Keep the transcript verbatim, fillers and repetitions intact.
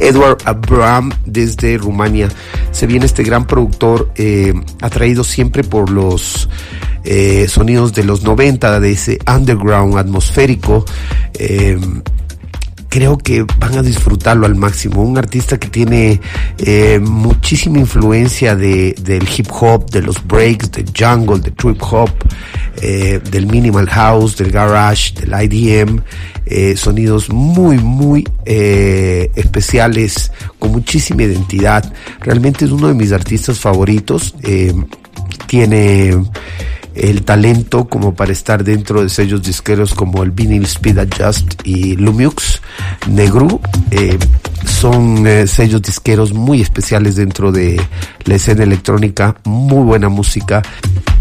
Edward Abram desde Rumania. Se viene este gran productor eh, atraído siempre por los eh, sonidos de los noventa, de ese underground atmosférico. Eh, creo que van a disfrutarlo al máximo. Un artista que tiene eh, muchísima influencia de, del hip hop, de los breaks, del jungle, del trip hop, eh, del minimal house, del garage, del I D M, eh, sonidos muy, muy eh, especiales, con muchísima identidad. Realmente es uno de mis artistas favoritos. Eh, tiene el talento como para estar dentro de sellos disqueros como el Vinyl Speed Adjust y Lumux. Negru eh, son eh, sellos disqueros muy especiales dentro de la escena electrónica, muy buena música.